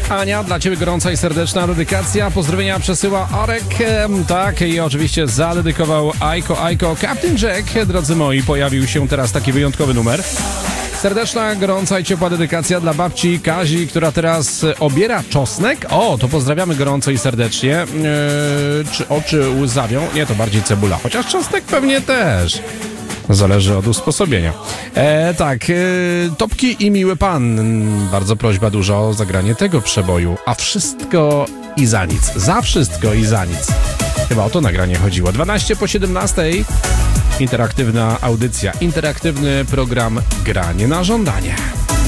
Ania, dla Ciebie gorąca i serdeczna dedykacja. Pozdrowienia przesyła Arek. Tak, i oczywiście zadedykował Aiko. Captain Jack, drodzy moi, pojawił się teraz taki wyjątkowy numer. Serdeczna, gorąca i ciepła dedykacja dla babci Kazi, która teraz obiera czosnek. O, to pozdrawiamy gorąco i serdecznie. Czy oczy łzawią? Nie, to bardziej cebula. Chociaż czosnek pewnie też. Zależy od usposobienia. Topki i miły pan. Bardzo prośba duża o zagranie tego przeboju. A wszystko i za nic. Za wszystko i za nic. Chyba o to nagranie chodziło. 12 po 17. Interaktywna audycja. Interaktywny program Granie na żądanie.